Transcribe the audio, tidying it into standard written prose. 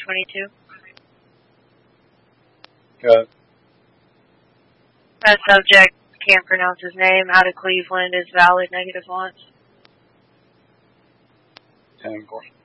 22. Got That subject can't pronounce his name. Out of Cleveland is valid, -1. 10-4.